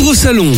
Livre Salon.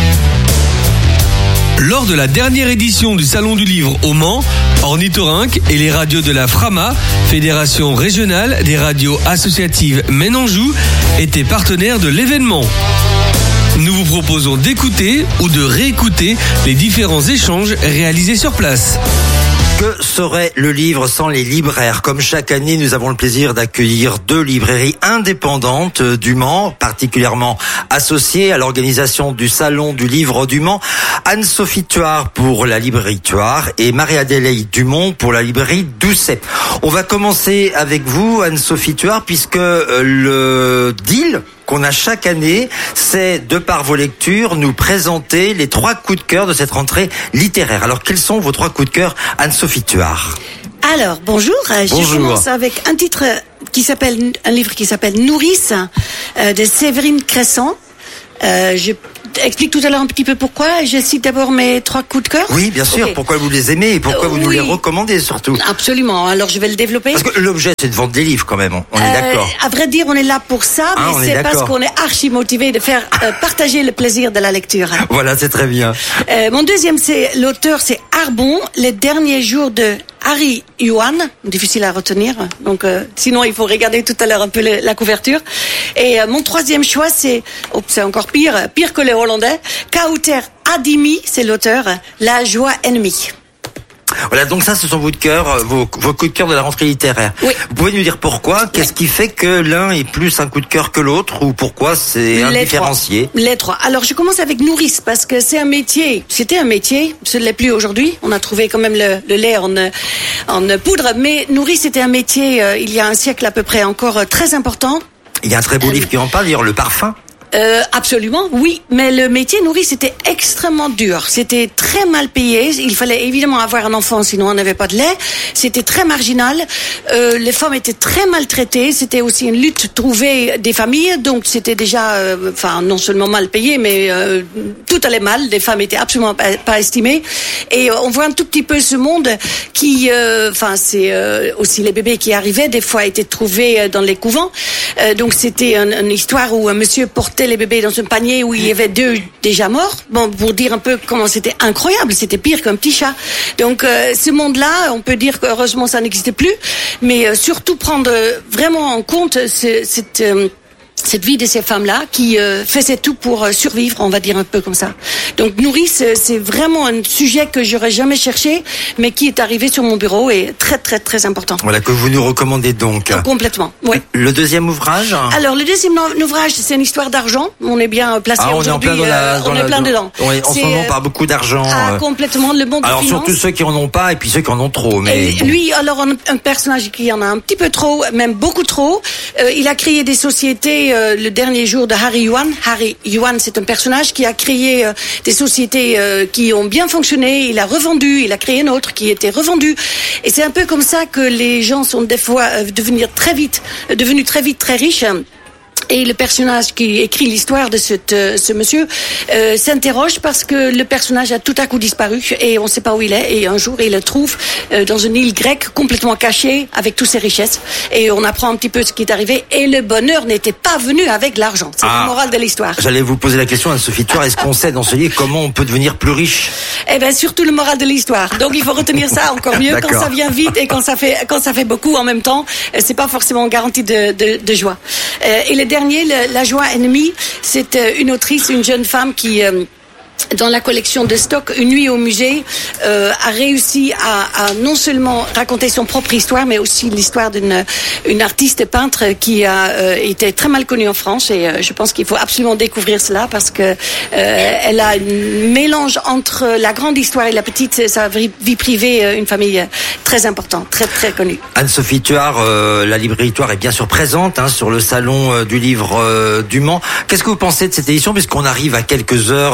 Lors de la dernière édition du Salon du Livre au Mans, Ornithorynque et les radios de la FRAMA, Fédération régionale des radios associatives Maine-Anjou, étaient partenaires de l'événement. Nous vous proposons d'écouter ou de réécouter les différents échanges réalisés sur place. Que serait le livre sans les libraires ? Comme chaque année, nous avons le plaisir d'accueillir 2 librairies indépendantes du Mans, particulièrement associées à l'organisation du Salon du Livre du Mans. Anne-Sophie Thuard pour la librairie Thuard et Marie-Adélaïde Dumont pour la librairie Doucet. On va commencer avec vous, Anne-Sophie Thuard, puisque le deal qu'on a chaque année, c'est, de par vos lectures, nous présenter les 3 coups de cœur de cette rentrée littéraire. Alors, quels sont vos 3 coups de cœur, Anne-Sophie Thuard ? Alors, bonjour. Je commence avec un livre qui s'appelle Nourrice, de Séverine Cresson. Je explique tout à l'heure un petit peu pourquoi. Je cite d'abord mes 3 coups de cœur. Oui, bien sûr. Okay. Pourquoi vous les aimez et pourquoi vous nous les recommandez surtout. Absolument. Alors, je vais le développer. Parce que l'objet, c'est de vendre des livres quand même. On est d'accord. À vrai dire, on est là pour ça, mais c'est parce qu'on est archi motivé de faire partager le plaisir de la lecture. Voilà, c'est très bien. Mon deuxième, l'auteur, c'est Arbon, les derniers jours de Harry Yuan, difficile à retenir, donc sinon il faut regarder tout à l'heure un peu la couverture. Et mon troisième choix, c'est encore pire que les Hollandais, Kauter Adimi, c'est l'auteur, La joie ennemie. Voilà, donc ça, ce sont vos coups de cœur de la rentrée littéraire. Oui. Vous pouvez nous dire pourquoi ? Qu'est-ce qui fait que l'un est plus un coup de cœur que l'autre, ou pourquoi c'est indifférencié ? Les 3. Alors, je commence avec Nourrice, parce que c'était un métier, ce ne l'est plus aujourd'hui. On a trouvé quand même le lait en poudre, mais Nourrice, c'était un métier, il y a un siècle à peu près, encore très important. Il y a un très beau livre qui en parle, d'ailleurs, Le Parfum. Absolument, oui. Mais le métier nourrice, c'était extrêmement dur. C'était très mal payé. Il fallait évidemment avoir un enfant, sinon on n'avait pas de lait. C'était très marginal. Les femmes étaient très maltraitées. C'était aussi une lutte de trouver des familles. Donc c'était déjà, non seulement mal payé, mais tout allait mal. Les femmes étaient absolument pas estimées. Et on voit un tout petit peu ce monde qui, c'est aussi les bébés qui arrivaient. Des fois, étaient trouvés dans les couvents. Donc c'était une histoire où un monsieur portait les bébés dans un panier où il y avait 2 déjà morts. Bon, pour dire un peu comment c'était incroyable, c'était pire qu'un petit chat. Donc ce monde-là, on peut dire qu'heureusement ça n'existait plus, mais surtout prendre vraiment en compte cette vie de ces femmes-là qui faisaient tout pour survivre, on va dire un peu comme ça. Donc Nourrice, c'est vraiment un sujet que j'aurais jamais cherché, mais qui est arrivé sur mon bureau et très très très important. Voilà, que vous nous recommandez donc. Complètement, oui. Le deuxième ouvrage ? Alors le deuxième ouvrage, c'est une histoire d'argent. On est bien placé aujourd'hui. On est plein dedans. Oui, en ce moment, on parle beaucoup d'argent. Complètement, le monde. Alors surtout ceux qui en ont pas et puis ceux qui en ont trop. Mais lui, alors un personnage qui en a un petit peu trop, même beaucoup trop. Il a créé des sociétés. Le dernier jour de Harry Yuan. Harry Yuan, c'est un personnage qui a créé des sociétés qui ont bien fonctionné. Il a revendu, il a créé une autre qui était revendue. Et c'est un peu comme ça que les gens sont des fois devenus très vite très riches. Et le personnage qui écrit l'histoire de ce monsieur s'interroge parce que le personnage a tout à coup disparu et on ne sait pas où il est. Et un jour, il le trouve dans une île grecque complètement cachée avec toutes ses richesses. Et on apprend un petit peu ce qui est arrivé. Et le bonheur n'était pas venu avec l'argent. C'est la morale de l'histoire. J'allais vous poser la question, Anne-Sophie Thuard, est-ce qu'on sait dans ce livre comment on peut devenir plus riche ? Eh ben, surtout le moral de l'histoire. Donc il faut retenir ça encore mieux. Quand ça vient vite et quand ça fait beaucoup en même temps, c'est pas forcément garantie de joie. Et le dernier, La joie ennemie, c'est une autrice, une jeune femme qui dans la collection de stock Une nuit au musée a réussi à non seulement raconter son propre histoire, mais aussi l'histoire d'une artiste peintre qui a été très mal connue en France. Et je pense qu'il faut absolument découvrir cela parce que elle a un mélange entre la grande histoire et la petite, sa vie privée, une famille très importante, très très connue. Anne-Sophie Thuard, la librairie Thuard est bien sûr présente sur le salon du livre du Mans. Qu'est-ce que vous pensez de cette édition, puisqu'on arrive à quelques heures de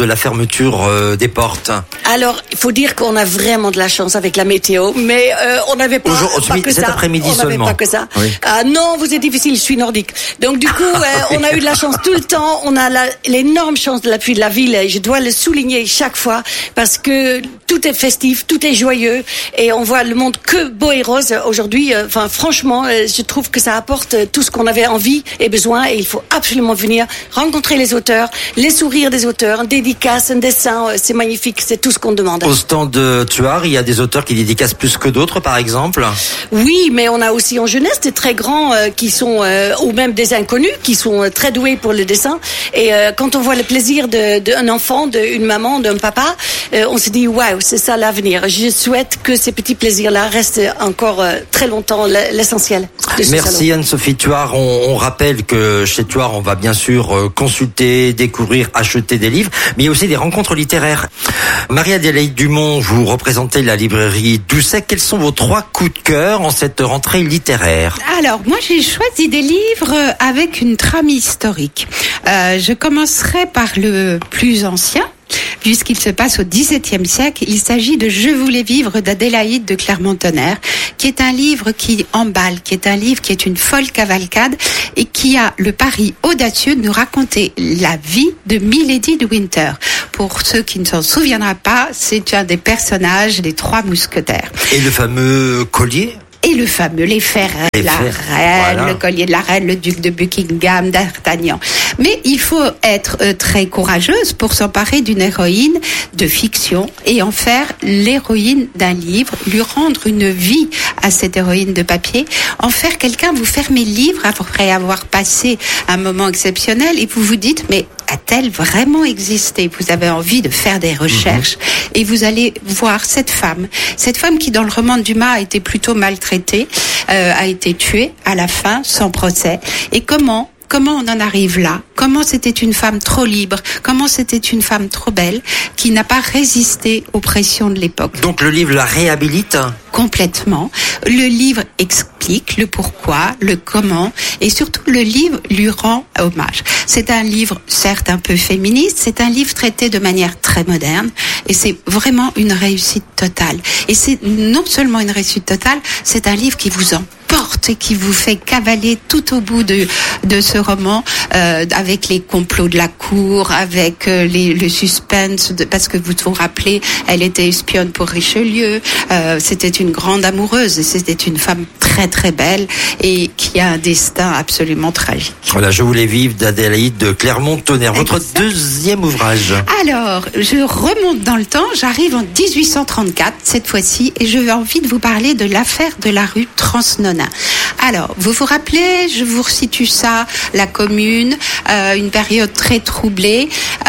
de la fermeture des portes? Alors, il faut dire qu'on a vraiment de la chance avec la météo, mais on n'avait pas que cet ça. après-midi on seulement. Pas que ça. Oui. Non, vous êtes difficile, je suis nordique. Donc du coup, on a eu de la chance tout le temps. On a l'énorme chance de l'appui de la ville. Et je dois le souligner chaque fois parce que tout est festif, tout est joyeux et on voit le monde que beau et rose aujourd'hui. Enfin, franchement, je trouve que ça apporte tout ce qu'on avait envie et besoin. Et il faut absolument venir rencontrer les auteurs, les sourires des auteurs, dédicaces, un dessin. C'est magnifique. C'est tout ce qu'on demande. Au stand de Thuard, il y a des auteurs qui dédicacent plus que d'autres, par exemple? Oui, mais on a aussi en jeunesse des très grands qui sont, ou même des inconnus qui sont très doués pour le dessin. Et quand on voit le plaisir d'un enfant, d'une maman, d'un papa, on se dit waouh, c'est ça l'avenir. Je souhaite que ces petits plaisirs-là restent encore très longtemps l'essentiel de ce Merci salon. Anne-Sophie Thuard. On rappelle que chez Thuard, on va bien sûr consulter, découvrir, acheter des livres, mais il y a aussi des rencontres littéraires. Marie-Adélaïde Dumont, vous représentez la librairie Doucet. Quels sont vos 3 coups de cœur en cette rentrée littéraire? Alors, moi, j'ai choisi des livres avec une trame historique. Je commencerai par le plus ancien, puisqu'il se passe au XVIIe siècle. Il s'agit de Je voulais vivre d'Adélaïde de Clermont-Tonnerre, qui est un livre qui emballe, qui est un livre qui est une folle cavalcade et qui a le pari audacieux de nous raconter la vie de Milady de Winter. Pour ceux qui ne s'en souviendraient pas, c'est un des personnages des 3 mousquetaires. Et le fameux collier? Et le fameux, les fers, la reine, voilà. le collier de la reine, le duc de Buckingham, d'Artagnan. Mais il faut être très courageuse pour s'emparer d'une héroïne de fiction et en faire l'héroïne d'un livre, lui rendre une vie à cette héroïne de papier, en faire quelqu'un, vous fermez le livre après avoir passé un moment exceptionnel et vous vous dites, mais a-t-elle vraiment existé? Vous avez envie de faire des recherches et vous allez voir cette femme qui dans le roman de Dumas a été plutôt maltraitée, a été tuée à la fin sans procès. Et comment on en arrive là? Comment c'était une femme trop libre? Comment c'était une femme trop belle qui n'a pas résisté aux pressions de l'époque? Donc le livre la réhabilite? Complètement. Le livre explique le pourquoi, le comment, et surtout le livre lui rend hommage. C'est un livre certes un peu féministe, c'est un livre traité de manière très moderne, et c'est vraiment une réussite totale. Et c'est non seulement une réussite totale, c'est un livre qui vous emporte et qui vous fait cavaler tout au bout de ce roman, avec les complots de la cour, avec le suspense, parce que vous vous rappelez, elle était espionne pour Richelieu, c'était une grande amoureuse et c'était une femme très très belle et qui a un destin absolument tragique. Voilà, Je voulais vivre d'Adélaïde de Clermont-Tonnerre. Votre deuxième ouvrage? Alors, je remonte dans le temps, j'arrive en 1834 cette fois-ci et j'ai envie de vous parler de l'affaire de la rue Transnonain. Alors, vous vous rappelez, je vous resitue ça, la Commune, une période très troublée.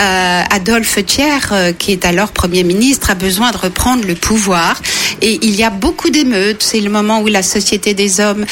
Adolphe Thiers, qui est alors Premier ministre, a besoin de reprendre le pouvoir et il y a beaucoup d'émeutes. C'est le moment où la Société des Hommes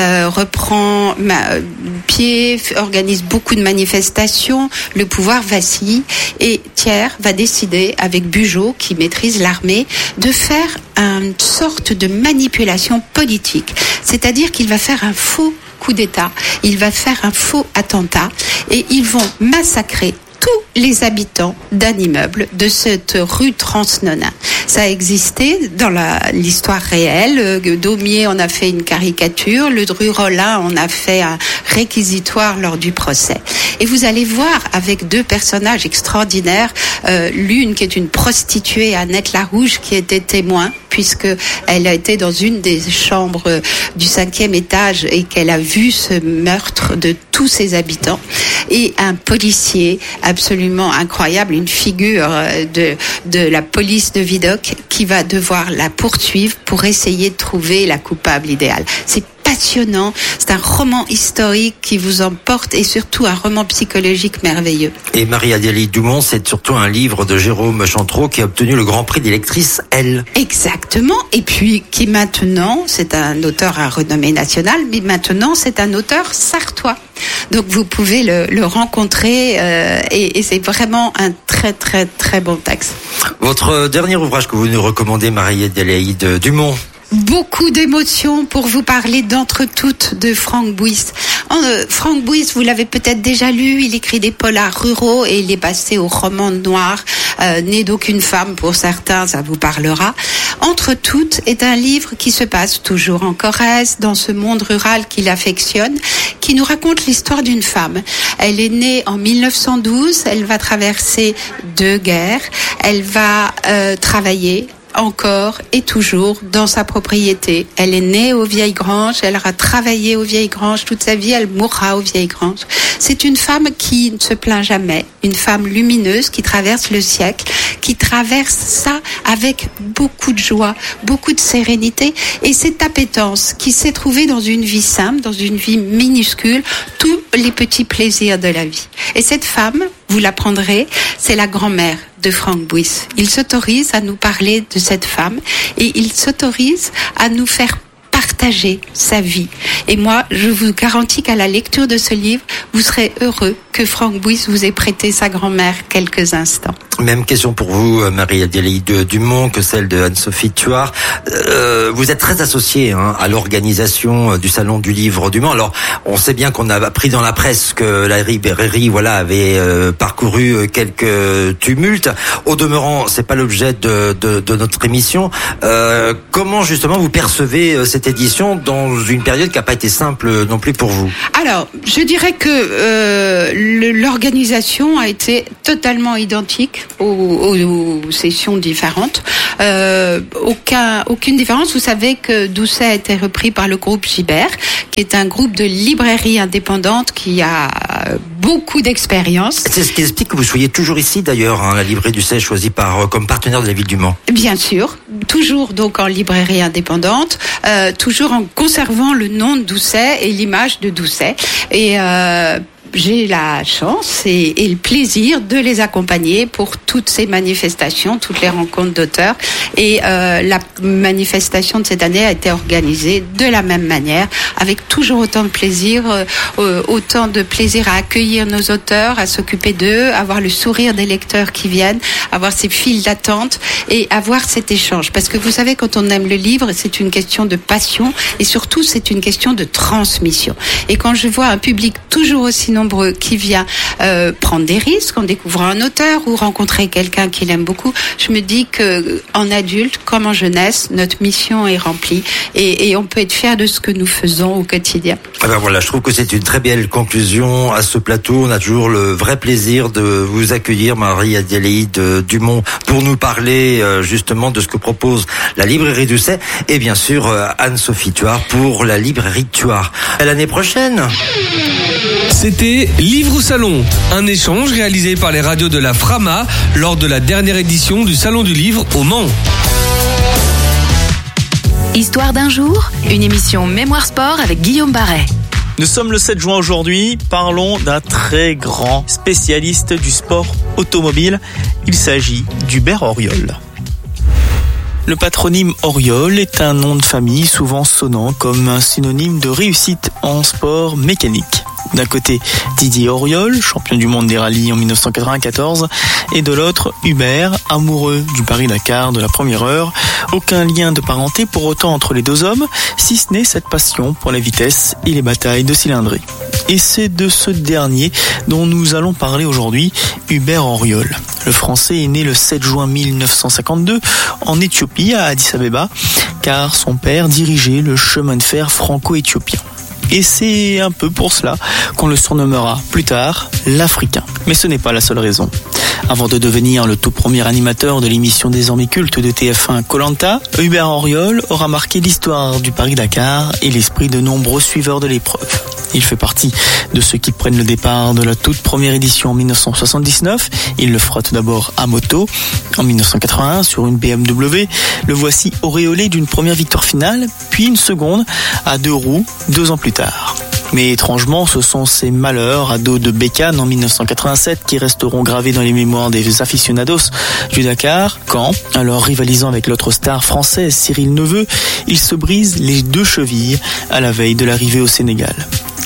reprend pied, organise beaucoup de manifestations, le pouvoir vacille et Thiers va décider, avec Bugeaud, qui maîtrise l'armée, de faire une sorte de manipulation politique. C'est-à-dire qu'il va faire un faux coup d'État, il va faire un faux attentat et ils vont massacrer tous les habitants d'un immeuble de cette rue Transnonain. Ça a existé dans l'histoire réelle. Daumier en a fait une caricature, le Dru Rollin en a fait un réquisitoire lors du procès. Et vous allez voir avec 2 personnages extraordinaires, l'une qui est une prostituée, Annette Larouche, qui était témoin, puisque elle a été dans une des chambres du 5e étage et qu'elle a vu ce meurtre de tous ses habitants, et un policier absolument incroyable, une figure de la police de Vidocq qui va devoir la poursuivre pour essayer de trouver la coupable idéale. C'est passionnant, c'est un roman historique qui vous emporte et surtout un roman psychologique merveilleux. Et Marie-Adélaïde Dumont, c'est surtout un livre de Jérôme Chantreau qui a obtenu le Grand Prix des lectrices Elle. Exactement, et puis qui maintenant, c'est un auteur à renommée nationale, mais maintenant c'est un auteur sartois. Donc vous pouvez le rencontrer et c'est vraiment un très très très bon texte. Votre dernier ouvrage que vous nous recommandez, Marie-Adélaïde Dumont? beaucoup d'émotions pour vous parler d'Entre toutes de Franck Buys. Franck Buys, vous l'avez peut-être déjà lu, il écrit des polars ruraux et il est passé au roman noir, né d'aucune femme pour certains, ça vous parlera. Entre toutes est un livre qui se passe toujours en Corrèze, dans ce monde rural qu'il affectionne, qui nous raconte l'histoire d'une femme. Elle est née en 1912, elle va traverser 2 guerres, elle va travailler encore et toujours dans sa propriété. Elle est née aux Vieilles Granges, elle aura travaillé aux Vieilles Granges toute sa vie, elle mourra aux Vieilles Granges. C'est une femme qui ne se plaint jamais, une femme lumineuse qui traverse le siècle, qui traverse ça avec beaucoup de joie, beaucoup de sérénité, et cette appétence qui s'est trouvée dans une vie simple, dans une vie minuscule, tous les petits plaisirs de la vie. Et cette femme, vous l'apprendrez, c'est la grand-mère de Franck Buys. Il s'autorise à nous parler de cette femme et il s'autorise à nous faire partager sa vie. Et moi, je vous garantis qu'à la lecture de ce livre, vous serez heureux que Franck Buys vous ait prêté sa grand-mère quelques instants. Même question pour vous, Marie-Adélaïde Dumont, que celle de Anne-Sophie Thuard. Vous êtes très associée à l'organisation du Salon du Livre du Mans. Alors, on sait bien qu'on a appris dans la presse que la librairie avait parcouru quelques tumultes. Au demeurant, c'est pas l'objet de notre émission. Comment justement vous percevez cette édition dans une période qui n'a pas été simple non plus pour vous? Alors, je dirais que l'organisation a été totalement identique aux sessions différentes. Aucune différence. Vous savez que Doucet a été repris par le groupe Gibert, qui est un groupe de librairies indépendantes qui a beaucoup d'expérience. C'est ce qui explique que vous soyez toujours ici d'ailleurs, la librairie Doucet choisie comme partenaire de la ville du Mans. Bien sûr, toujours donc en librairie indépendante, toujours en conservant le nom de Doucet et l'image de Doucet. Et j'ai la chance et le plaisir de les accompagner pour toutes ces manifestations, toutes les rencontres d'auteurs. Et la manifestation de cette année a été organisée de la même manière, avec toujours autant de plaisir, à accueillir nos auteurs, à s'occuper d'eux, avoir le sourire des lecteurs qui viennent, avoir ces files d'attente et avoir cet échange. Parce que vous savez, quand on aime le livre, c'est une question de passion et surtout c'est une question de transmission. Et quand je vois un public toujours aussi nombreux qui vient prendre des risques en découvrant un auteur ou rencontrer quelqu'un qu'il aime beaucoup, je me dis que en adulte comme en jeunesse, notre mission est remplie et on peut être fier de ce que nous faisons au quotidien. Ah ben voilà, je trouve que c'est une très belle conclusion à ce plateau. On a toujours le vrai plaisir de vous accueillir, Marie-Adélaïde Dumont, pour nous parler justement de ce que propose la librairie Doucet et bien sûr Anne-Sophie Thuard pour la librairie Thuard. À l'année prochaine. C'était Livre au Salon, un échange réalisé par les radios de la Frama lors de la dernière édition du Salon du Livre au Mans. Histoire d'un jour, une émission Mémoire Sport avec Guillaume Barret. Nous sommes le 7 juin aujourd'hui, parlons d'un très grand spécialiste du sport automobile. Il s'agit d'Hubert Auriol. Le patronyme Auriol est un nom de famille souvent sonnant comme un synonyme de réussite en sport mécanique. D'un côté, Didier Auriol, champion du monde des rallyes en 1994, et de l'autre, Hubert, amoureux du Paris-Dakar de la première heure. Aucun lien de parenté pour autant entre les deux hommes, si ce n'est cette passion pour la vitesse et les batailles de cylindrée. Et c'est de ce dernier dont nous allons parler aujourd'hui, Hubert Auriol. Le Français est né le 7 juin 1952 en Éthiopie, à Addis Abeba, car son père dirigeait le chemin de fer franco-éthiopien. Et c'est un peu pour cela qu'on le surnommera plus tard l'Africain. Mais ce n'est pas la seule raison. Avant de devenir le tout premier animateur de l'émission désormais culte de TF1 Koh-Lanta, Hubert Auriol aura marqué l'histoire du Paris-Dakar et l'esprit de nombreux suiveurs de l'épreuve. Il fait partie de ceux qui prennent le départ de la toute première édition en 1979. Il le fera tout d'abord à moto. En 1981, sur une BMW, le voici auréolé d'une première victoire finale, puis une seconde à 2 roues 2 ans plus tard. Mais étrangement, ce sont ces malheurs à dos de bécane en 1987 qui resteront gravés dans les mémoires des aficionados du Dakar, quand, alors rivalisant avec l'autre star française Cyril Neveu, il se brise les 2 chevilles à la veille de l'arrivée au Sénégal.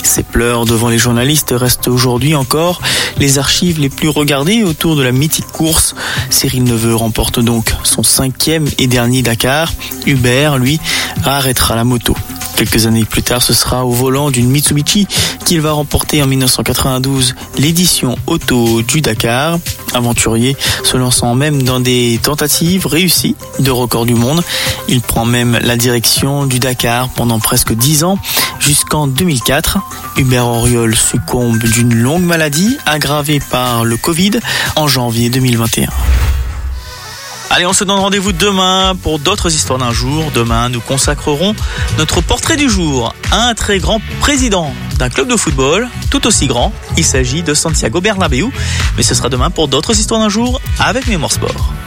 Ses pleurs devant les journalistes restent aujourd'hui encore les archives les plus regardées autour de la mythique course. Cyril Neveu remporte donc son 5e et dernier Dakar. Hubert, lui, arrêtera la moto. Quelques années plus tard, ce sera au volant d'une Mitsubishi qu'il va remporter en 1992 l'édition auto du Dakar. Aventurier, se lançant même dans des tentatives réussies de record du monde. Il prend même la direction du Dakar pendant presque 10 ans, jusqu'en 2004. Hubert Auriol succombe d'une longue maladie aggravée par le Covid en janvier 2021. Allez, on se donne rendez-vous demain pour d'autres histoires d'un jour. Demain, nous consacrerons notre portrait du jour à un très grand président d'un club de football, tout aussi grand. Il s'agit de Santiago Bernabéu. Mais ce sera demain pour d'autres histoires d'un jour avec Mémoire Sport.